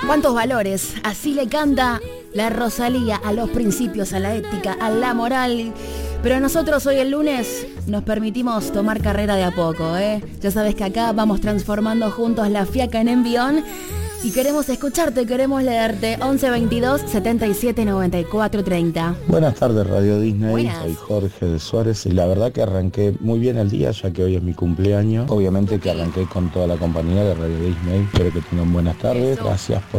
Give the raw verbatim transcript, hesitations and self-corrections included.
¿Cuántos valores? Así le canta la Rosalía a los principios, a la ética, a la moral. Pero nosotros hoy el lunes nos permitimos tomar carrera de a poco, ¿eh? Ya sabes que acá vamos transformando juntos la fiaca en envión. Y queremos escucharte, queremos leerte. once veintidós setenta y siete noventa y cuatro treinta. Buenas tardes, Radio Disney. Buenas. Soy Jorge de Suárez y la verdad que arranqué muy bien el día, ya que hoy es mi cumpleaños. Obviamente que arranqué con toda la compañía de Radio Disney. Espero que tengan buenas tardes. Gracias por